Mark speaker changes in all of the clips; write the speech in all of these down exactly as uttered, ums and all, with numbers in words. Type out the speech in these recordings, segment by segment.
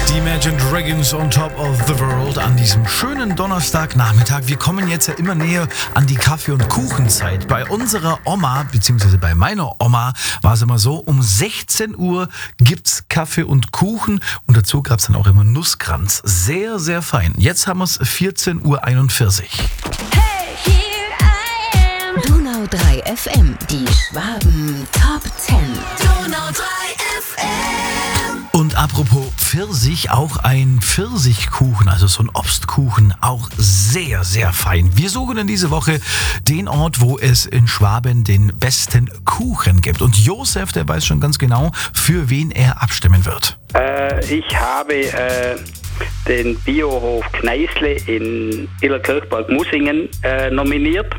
Speaker 1: Die Imagine Dragons on Top of the World an diesem schönen Donnerstagnachmittag. Wir kommen jetzt ja immer näher an die Kaffee- und Kuchenzeit. Bei unserer Oma, beziehungsweise bei meiner Oma, war es immer so, um sechzehn Uhr gibt's Kaffee und Kuchen und dazu gab's dann auch immer Nusskranz. Sehr, sehr fein. Jetzt haben wir's vierzehn Uhr einundvierzig.
Speaker 2: Hey, here I am.
Speaker 3: Donau drei F M, die Schwaben Top zehn.
Speaker 2: Donau drei F M.
Speaker 1: Und apropos Pfirsich, auch ein Pfirsichkuchen, also so ein Obstkuchen, auch sehr, sehr fein. Wir suchen in dieser Woche den Ort, wo es in Schwaben den besten Kuchen gibt. Und Josef, der weiß schon ganz genau, für wen er abstimmen wird.
Speaker 4: Äh, ich habe äh, den Biohof Kneißle in Illerkirchberg-Mussingen äh, nominiert,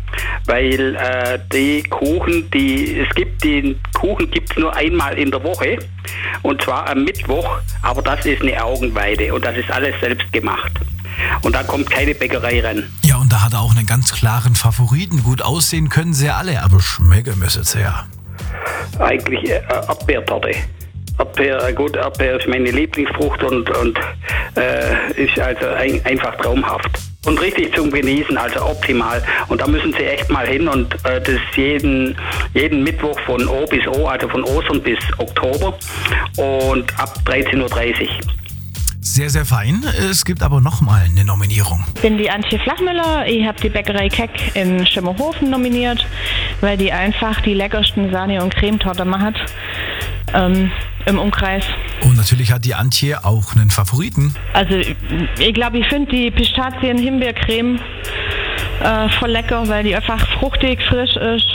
Speaker 4: weil äh, die Kuchen, die es gibt, den Kuchen gibt es nur einmal in der Woche und zwar am Mittwoch, aber das ist eine Augenweide und das ist alles selbst gemacht. Und da kommt keine Bäckerei ran.
Speaker 1: Ja, und da hat er auch einen ganz klaren Favoriten. Gut aussehen können sie alle, aber schmecken müssen sie ja.
Speaker 4: Eigentlich äh, Erdbeertorte. Erdbeer, gut, Erdbeer ist meine Lieblingsfrucht und, und äh, ist also ein, einfach traumhaft. Und richtig zum Genießen, also optimal. Und da müssen Sie echt mal hin und äh, das jeden, jeden Mittwoch von O bis O, also von Ostern bis Oktober und ab dreizehn Uhr dreißig.
Speaker 1: Sehr, sehr fein. Es gibt aber nochmal eine Nominierung.
Speaker 5: Ich bin die Antje Flachmüller. Ich habe die Bäckerei Keck in Schimmerhofen nominiert, weil die einfach die leckersten Sahne- und Cremetorte macht ähm, im Umkreis.
Speaker 1: Und natürlich hat die Antje auch einen Favoriten.
Speaker 5: Also ich glaube, ich finde die Pistazien-Himbeercreme äh, voll lecker, weil die einfach fruchtig, frisch ist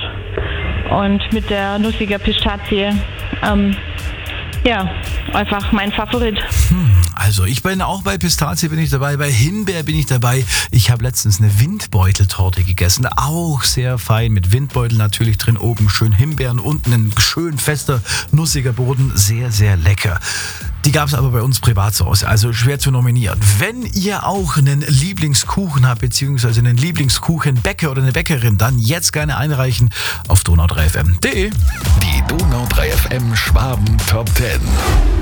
Speaker 5: und mit der nussiger Pistazie ähm, ja, einfach mein Favorit.
Speaker 1: Hm, also ich bin auch bei Pistazie bin ich dabei, bei Himbeer bin ich dabei. Ich habe letztens eine Windbeuteltorte gegessen, auch sehr fein, mit Windbeutel natürlich drin, oben schön Himbeeren, unten ein schön fester, nussiger Boden, sehr, sehr lecker. Die gab es aber bei uns privat zu Hause, also schwer zu nominieren. Wenn ihr auch einen Lieblingskuchen habt, beziehungsweise einen Lieblingskuchenbäcker oder eine Bäckerin, dann jetzt gerne einreichen auf donau drei F M punkt de.
Speaker 6: Die Donau drei F M Schwaben Top zehn.